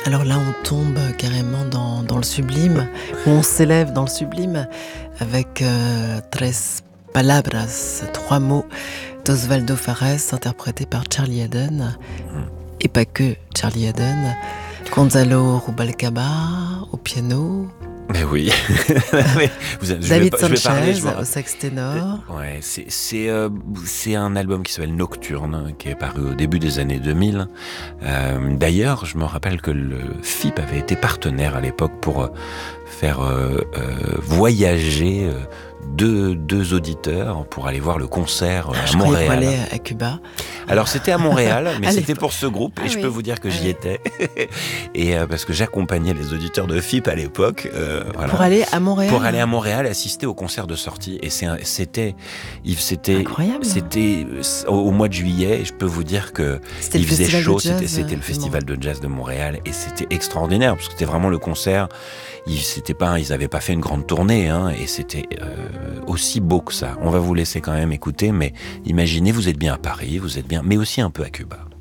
Alors là, on tombe carrément dans le sublime, ou on s'élève dans le sublime avec Tres Palabras, 3 mots d'Osvaldo Fares, interprété par Charlie Haden, et pas que Charlie Haden, Gonzalo Rubalcaba au piano. Mais oui. David Sanchez au sax ténor. Ouais, c'est un album qui s'appelle Nocturne, qui est paru au début des années 2000. D'ailleurs, je me rappelle que le FIP avait été partenaire à l'époque pour faire voyager deux auditeurs pour aller voir le concert à Montréal. Pour aller à Cuba. Alors c'était à Montréal, mais c'était pour ce groupe, et je peux vous dire que j'y oui. étais. Et parce que j'accompagnais les auditeurs de FIP à l'époque. Voilà. Pour aller à Montréal. Pour aller à Montréal, assister au concert de sortie. Et c'était incroyable. C'était au mois de juillet, et je peux vous dire que il faisait chaud. C'était le festival de jazz de Montréal, et c'était extraordinaire parce que c'était vraiment le concert. Ils n'avaient pas fait une grande tournée, hein, et c'était aussi beau que ça. On va vous laisser quand même écouter, mais imaginez, vous êtes bien à Paris, vous êtes bien, mais aussi un peu à Cuba.